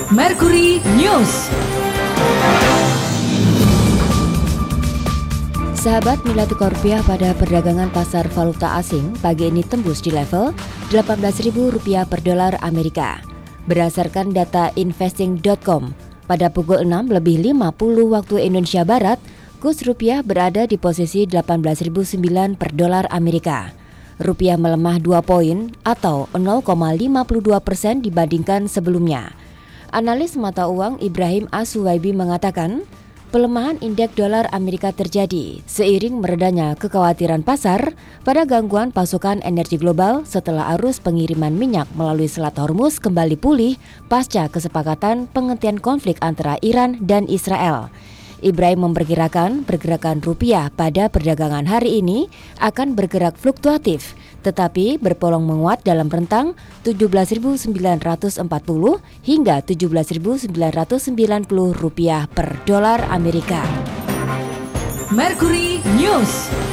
Mercury News. Sahabat, nilai tukar rupiah pada perdagangan pasar valuta asing pagi ini tembus di level Rp18.000 per dolar Amerika. Berdasarkan data investing.com, pada pukul 6:50 waktu Indonesia Barat, kurs rupiah berada di posisi 18.009 per dolar Amerika. Rupiah melemah 2 poin atau 0,52% dibandingkan sebelumnya. Analis mata uang Ibrahim As-Suwaibi mengatakan, pelemahan indeks dolar Amerika terjadi seiring meredanya kekhawatiran pasar pada gangguan pasokan energi global setelah arus pengiriman minyak melalui Selat Hormuz kembali pulih pasca kesepakatan penghentian konflik antara Iran dan Israel. Ibrahim memperkirakan pergerakan rupiah pada perdagangan hari ini akan bergerak fluktuatif, tetapi berpeluang menguat dalam rentang 17.940 hingga 17.990 rupiah per dolar Amerika. Mercury News.